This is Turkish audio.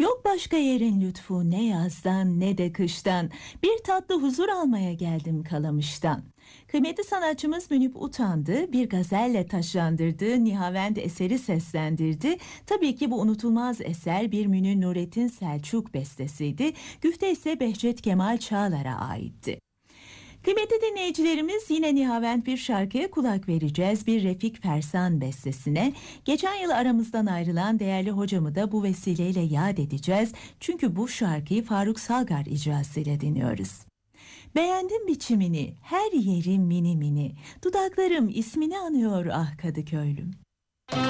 Yok başka yerin lütfu ne yazdan ne de kıştan. Bir tatlı huzur almaya geldim Kalamış'tan. Kıymetli sanatçımız Münip Utandı bir gazelle taşlandırdı, Nihavend eseri seslendirdi. Tabii ki bu unutulmaz eser bir Münir Nurettin Selçuk bestesiydi. Güfte ise Behçet Kemal Çağlar'a aitti. Kıymetli dinleyicilerimiz yine Nihavend bir şarkıya kulak vereceğiz. Bir Refik Fersan bestesine. Geçen yıl aramızdan ayrılan değerli hocamı da bu vesileyle yad edeceğiz. Çünkü bu şarkıyı Faruk Salgar icrasıyla dinliyoruz. Beğendim biçimini, her yerim mini mini. Dudaklarım ismini anıyor ah Kadıköylüm.